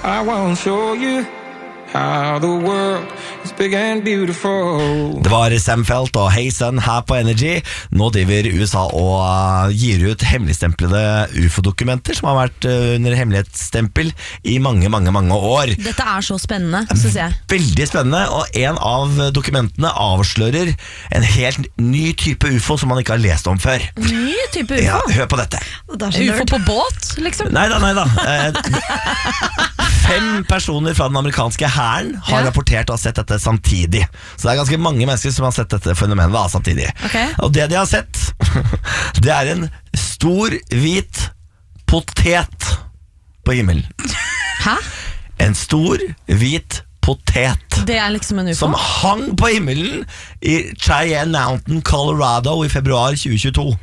I won't show you how the world is big and beautiful. Det var Sam Felt og Hey Sun her på Energy. Nå driver USA og gir ut hemmeligstemplede UFO-dokumenter som har vært under hemmelighetsstempel i mange år. Dette er så spennende, synes jeg. Veldig spennende, og en av dokumentene avslører en helt ny type UFO som man ikke har lest om før. Ny type UFO? Ja, hør på dette. UFO på båt, liksom? Neida. 5 personer fra den amerikanske hæren har rapportert å ha sett dette samtidig. Så det er ganske mange mennesker som har sett dette fenomenet samtidig. Okay. Og det de har sett, det er en stor, hvit potet på himmelen. Hæ? En stor, hvit potet. Det er liksom en UFO? Som hang på himmelen i Cheyenne Mountain, Colorado i februar 2022.